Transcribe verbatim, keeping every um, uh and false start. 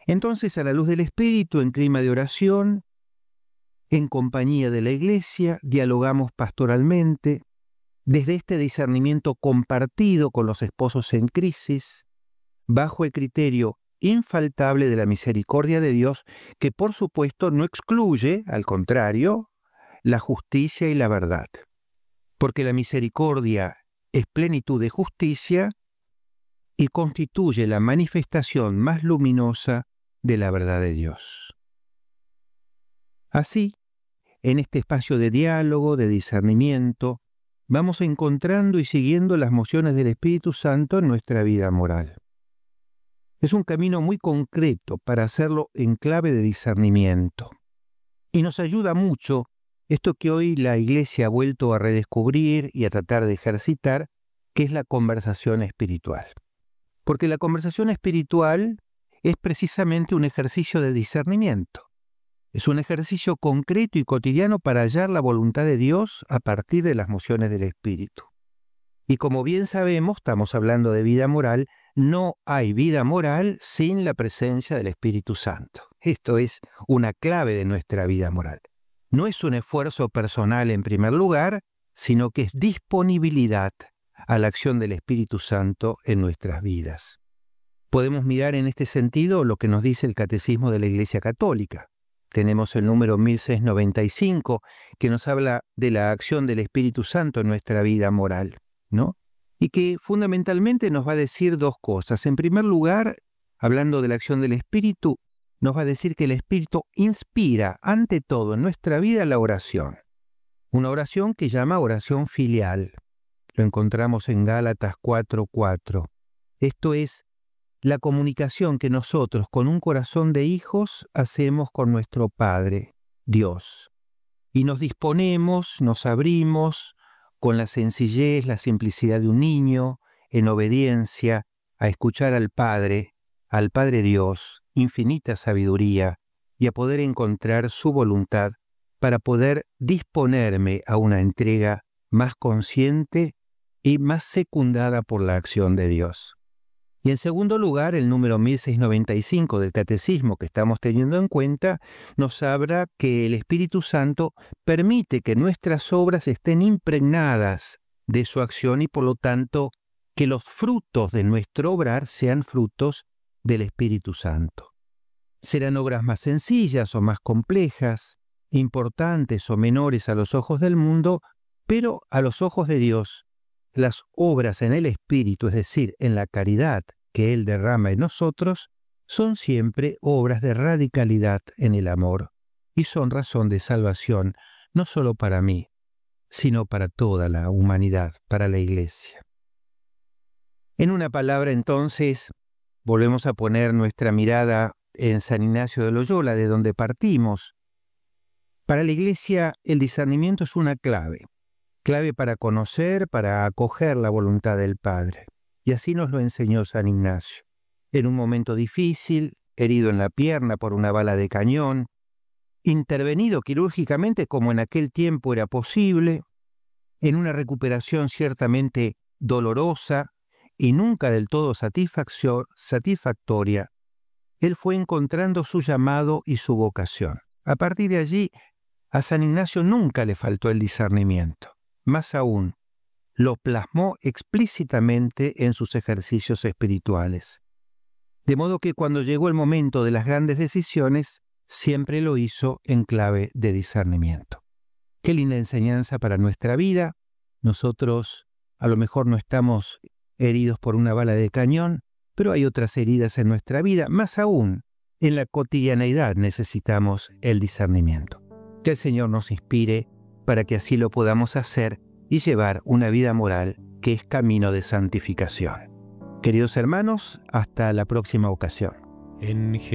Entonces, a la luz del Espíritu, en clima de oración, en compañía de la Iglesia, dialogamos pastoralmente, desde este discernimiento compartido con los esposos en crisis, bajo el criterio infaltable de la misericordia de Dios, que por supuesto no excluye, al contrario, la justicia y la verdad. Porque la misericordia es plenitud de justicia y constituye la manifestación más luminosa de la verdad de Dios. Así, en este espacio de diálogo, de discernimiento, vamos encontrando y siguiendo las mociones del Espíritu Santo en nuestra vida moral. Es un camino muy concreto para hacerlo en clave de discernimiento. Y nos ayuda mucho esto que hoy la Iglesia ha vuelto a redescubrir y a tratar de ejercitar, que es la conversación espiritual. Porque la conversación espiritual es precisamente un ejercicio de discernimiento. Es un ejercicio concreto y cotidiano para hallar la voluntad de Dios a partir de las mociones del Espíritu. Y como bien sabemos, estamos hablando de vida moral, no hay vida moral sin la presencia del Espíritu Santo. Esto es una clave de nuestra vida moral. No es un esfuerzo personal en primer lugar, sino que es disponibilidad a la acción del Espíritu Santo en nuestras vidas. Podemos mirar en este sentido lo que nos dice el Catecismo de la Iglesia Católica. Tenemos el número mil seiscientos noventa y cinco, que nos habla de la acción del Espíritu Santo en nuestra vida moral, ¿no? Y que fundamentalmente nos va a decir dos cosas. En primer lugar, hablando de la acción del Espíritu, nos va a decir que el Espíritu inspira ante todo en nuestra vida la oración. Una oración que llama oración filial. Lo encontramos en Gálatas cuatro cuatro. Esto es la comunicación que nosotros con un corazón de hijos hacemos con nuestro Padre, Dios. Y nos disponemos, nos abrimos con la sencillez, la simplicidad de un niño, en obediencia, a escuchar al Padre, al Padre Dios, infinita sabiduría, y a poder encontrar su voluntad para poder disponerme a una entrega más consciente y más secundada por la acción de Dios. Y en segundo lugar, el número mil seiscientos noventa y cinco del Catecismo que estamos teniendo en cuenta, nos habla que el Espíritu Santo permite que nuestras obras estén impregnadas de su acción y por lo tanto que los frutos de nuestro obrar sean frutos del Espíritu Santo. Serán obras más sencillas o más complejas, importantes o menores a los ojos del mundo, pero a los ojos de Dios, las obras en el Espíritu, es decir, en la caridad que Él derrama en nosotros, son siempre obras de radicalidad en el amor y son razón de salvación, no solo para mí, sino para toda la humanidad, para la Iglesia. En una palabra, entonces, volvemos a poner nuestra mirada en San Ignacio de Loyola, de donde partimos. Para la Iglesia, el discernimiento es una clave. Clave para conocer, para acoger la voluntad del Padre. Y así nos lo enseñó San Ignacio. En un momento difícil, herido en la pierna por una bala de cañón, intervenido quirúrgicamente como en aquel tiempo era posible, en una recuperación ciertamente dolorosa y nunca del todo satisfactoria, él fue encontrando su llamado y su vocación. A partir de allí, a San Ignacio nunca le faltó el discernimiento. Más aún, lo plasmó explícitamente en sus ejercicios espirituales. De modo que cuando llegó el momento de las grandes decisiones, siempre lo hizo en clave de discernimiento. Qué linda enseñanza para nuestra vida. Nosotros a lo mejor no estamos heridos por una bala de cañón, pero hay otras heridas en nuestra vida. Más aún, en la cotidianeidad necesitamos el discernimiento. Que el Señor nos inspire para que así lo podamos hacer y llevar una vida moral que es camino de santificación. Queridos hermanos, hasta la próxima ocasión. En